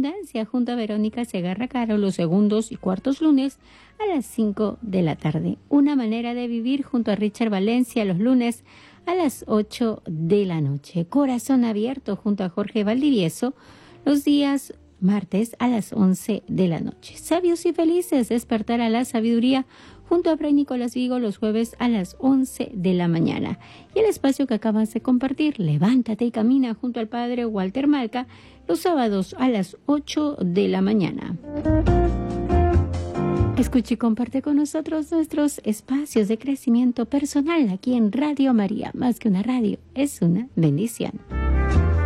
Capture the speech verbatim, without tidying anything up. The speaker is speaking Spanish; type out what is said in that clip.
Abundancia junto a Verónica Segarra Caro los segundos y cuartos lunes a las cinco de la tarde. Una manera de vivir junto a Richard Valencia los lunes a las ocho de la noche. Corazón abierto junto a Jorge Valdivieso los días martes a las once de la noche. Sabios y felices, despertar a la sabiduría junto a Fray Nicolás Vigo los jueves a las once de la mañana. Y el espacio que acabas de compartir, Levántate y Camina junto al padre Walter Malca los sábados a las ocho de la mañana. Escucha y comparte con nosotros nuestros espacios de crecimiento personal aquí en Radio María. Más que una radio, es una bendición.